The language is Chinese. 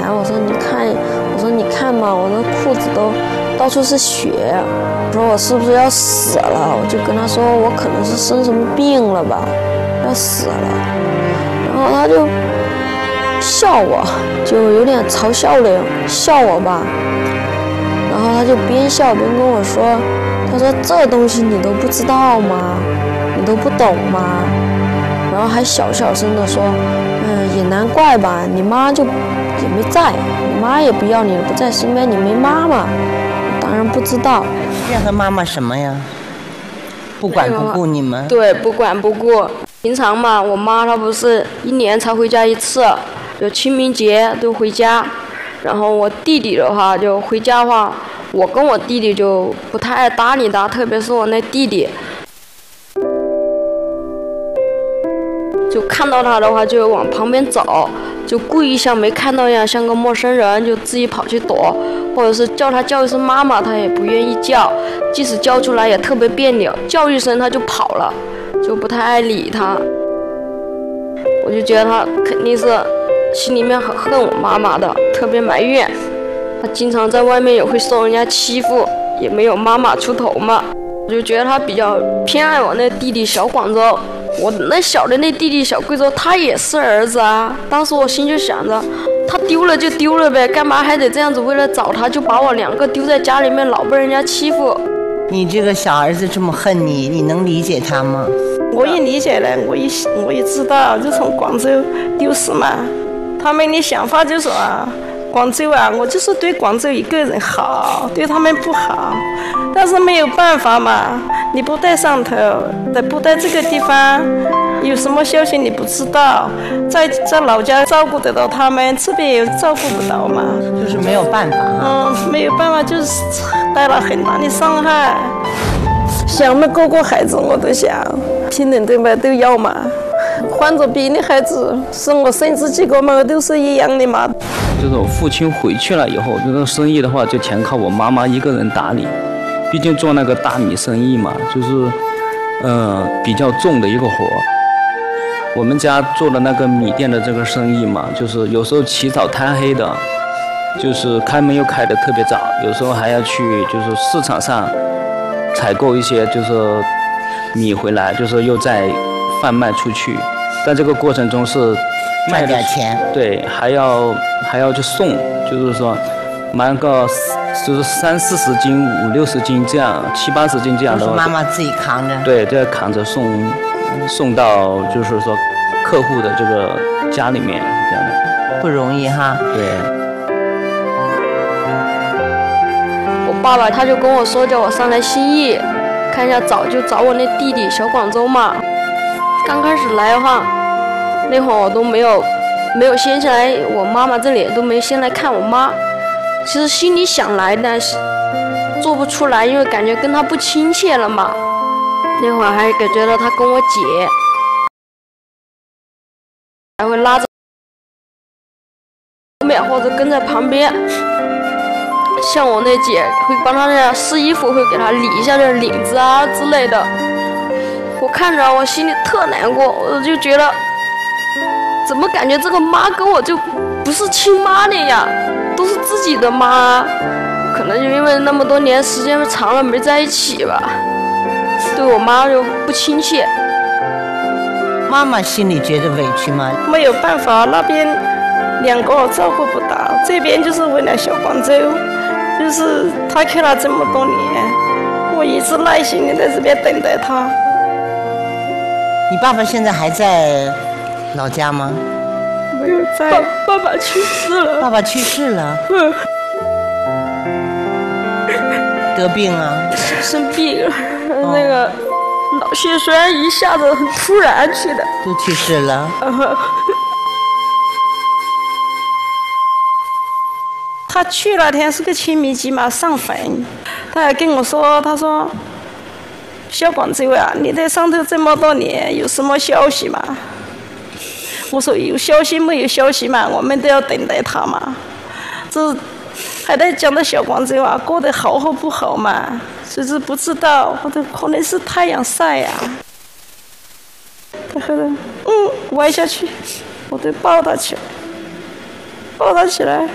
我说你看嘛，我那裤子都到处是血，我说我是不是要死了？我就跟他说我可能是生什么病了吧，要死了。然后他就笑我，就有点嘲笑的笑我吧。然后他就边笑边跟我说，他说这东西你都不知道吗？你都不懂吗？然后还小声的说，也难怪吧，你妈就也没在，你妈也不要你，不在身边，你没妈妈。当然不知道。 怨恨妈妈什么呀？不管不顾你们？ 对，不管不顾。平常嘛，我妈她不是1年才回家一次，就清明节都回家。然后我弟弟的话，就回家的话，我跟我弟弟就不太爱搭理他，特别是我那弟弟。就看到他的话，就往旁边走，就故意像没看到一样，像个陌生人，就自己跑去躲，或者是叫一声妈妈，他也不愿意叫，即使叫出来也特别别扭，叫一声他就跑了，就不太爱理他。我就觉得他肯定是心里面很恨我妈妈的，特别埋怨。他经常在外面也会受人家欺负，也没有妈妈出头嘛。我就觉得他比较偏爱我那弟弟小广州。我那小的那弟弟小贵州，他也是儿子啊。当时我心就想着，他丢了就丢了呗，干嘛还得这样子为了找他，就把我2个丢在家里面，老被人家欺负。 你这个小儿子这么恨你，你能理解他吗？ 我也理解了，我也知道，就从广州丢失嘛。他们的想法就是广州我就是对广州一个人好，对他们不好，但是没有办法嘛，你不在上头，不在这个地方，有什么消息你不知道，在老家照顾得到他们，这边也照顾不到嘛， 就是没有办法。 没有办法，就是带了很大的伤害。想那个孩子我都想，平等对吧，都要嘛。换着别的孩子，生我生这几个嘛，都是一样的嘛。 就是我父亲回去了以后，这个生意的话就全靠我妈妈一个人打理。毕竟做那个大米生意嘛，就是比较重的一个活。我们家做的那个米店的这个生意嘛，就是有时候起早贪黑的，就是开门又开得特别早，有时候还要去就是市场上采购一些就是米回来，就是又再贩卖出去。在这个过程中是卖点钱， 对，还要去送，就是说买个就是30-40斤、50-60斤这样，70-80斤这样的话， 妈妈自己扛着， 对，这样扛着送到就是说客户的这个家里面，这样的不容易哈。 对。 我爸爸他就跟我说，叫我上来兴义看一下，就找我那弟弟小广州嘛。刚开始来的话，那会儿我都没有先下来我妈妈这里，都没先来看我妈。其实心里想来，但是做不出来，因为感觉跟她不亲切了嘛。那会儿还感觉到她跟我姐还会拉着后面或者跟在旁边，像我那姐会帮她那试衣服，会给她理一下这领子啊之类的。我看着我心里特难过，我就觉得怎么感觉这个妈跟我就不是亲妈的呀，都是自己的妈，可能就因为那么多年时间长了没在一起吧，对我妈就不亲切。 妈妈心里觉得委屈吗？ 没有办法，那边2个照顾不到，这边就是为了小广州，就是他去了这么多年，我一直耐心的在这边等待他。 你爸爸现在还在老家吗？ 没有在，爸爸去世了。 爸爸去世了。得病啊？ 生病了，那个脑血栓一下子很突然去的。 都去世了。 他去那天是个清明节嘛，上坟，他还跟我说，他说小广州你在上头这么多年，有什么消息吗？我说有消息没有消息嘛，我们都要等待他嘛。这还在讲到小广州过得好或不好嘛，就是不知道，或者可能是太阳晒他后来歪下去，我得抱他起来，